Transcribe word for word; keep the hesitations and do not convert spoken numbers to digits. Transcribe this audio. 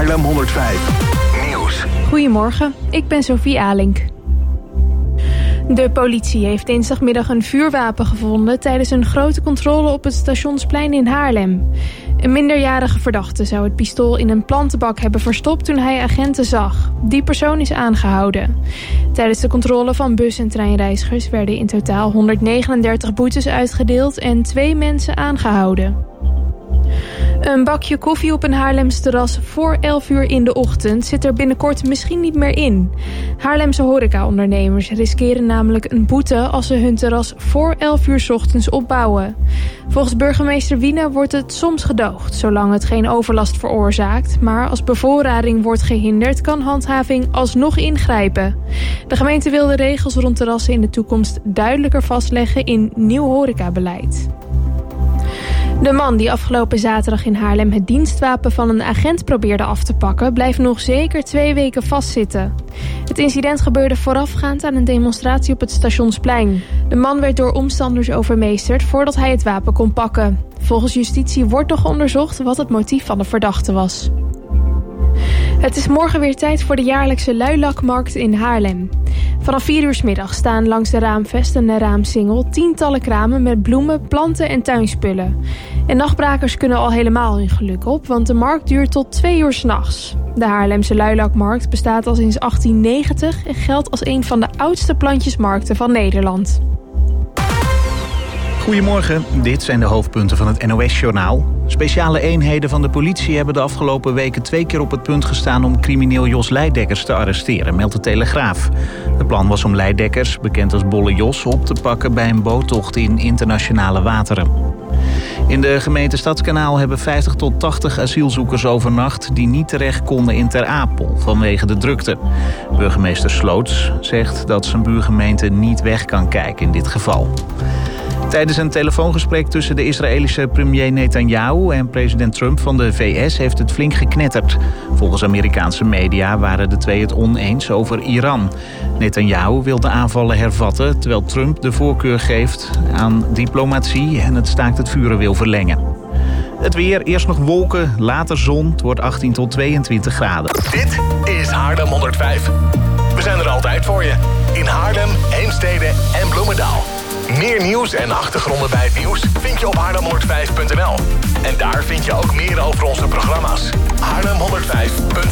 Haarlem honderdvijf Nieuws. Goedemorgen, ik ben Sophie Alink. De politie heeft dinsdagmiddag een vuurwapen gevonden tijdens een grote controle op het Stationsplein in Haarlem. Een minderjarige verdachte zou het pistool in een plantenbak hebben verstopt toen hij agenten zag. Die persoon is aangehouden. Tijdens de controle van bus- en treinreizigers werden in totaal honderdnegenendertig boetes uitgedeeld en twee mensen aangehouden. Een bakje koffie op een Haarlems terras voor elf uur in de ochtend zit er binnenkort misschien niet meer in. Haarlemse horecaondernemers riskeren namelijk een boete als ze hun terras voor elf uur 's ochtends opbouwen. Volgens burgemeester Wiene wordt het soms gedoogd, zolang het geen overlast veroorzaakt. Maar als bevoorrading wordt gehinderd, kan handhaving alsnog ingrijpen. De gemeente wil de regels rond terrassen in de toekomst duidelijker vastleggen in nieuw horecabeleid. De man die afgelopen zaterdag in Haarlem het dienstwapen van een agent probeerde af te pakken, blijft nog zeker twee weken vastzitten. Het incident gebeurde voorafgaand aan een demonstratie op het Stationsplein. De man werd door omstanders overmeesterd voordat hij het wapen kon pakken. Volgens justitie wordt nog onderzocht wat het motief van de verdachte was. Het is morgen weer tijd voor de jaarlijkse luilakmarkt in Haarlem. Vanaf vier uur 's middag staan langs de Raamvest en de Raamsingel tientallen kramen met bloemen, planten en tuinspullen. En nachtbrakers kunnen al helemaal hun geluk op, want de markt duurt tot twee uur 's nachts. De Haarlemse luilakmarkt bestaat al sinds achttien negentig en geldt als een van de oudste plantjesmarkten van Nederland. Goedemorgen, dit zijn de hoofdpunten van het N O S-journaal. Speciale eenheden van de politie hebben de afgelopen weken twee keer op het punt gestaan om crimineel Jos Leidekkers te arresteren, meldt de Telegraaf. Het plan was om Leidekkers, bekend als Bolle Jos, op te pakken bij een boottocht in internationale wateren. In de gemeente Stadskanaal hebben vijftig tot tachtig asielzoekers overnacht die niet terecht konden in Ter Apel vanwege de drukte. Burgemeester Sloots zegt dat zijn buurgemeente niet weg kan kijken in dit geval. Tijdens een telefoongesprek tussen de Israëlische premier Netanyahu en president Trump van de V S heeft het flink geknetterd. Volgens Amerikaanse media waren de twee het oneens over Iran. Netanyahu wil de aanvallen hervatten, terwijl Trump de voorkeur geeft aan diplomatie en het staakt het vuren wil verlengen. Het weer, eerst nog wolken, later zon. Het wordt achttien tot tweeëntwintig graden. Dit is Haarlem honderdvijf. We zijn er altijd voor je. In Haarlem, Heemstede en Bloemendaal. Meer nieuws en achtergronden bij het nieuws vind je op haarlem honderdvijf punt n l. En daar vind je ook meer over onze programma's. Haarlem honderdvijf punt n l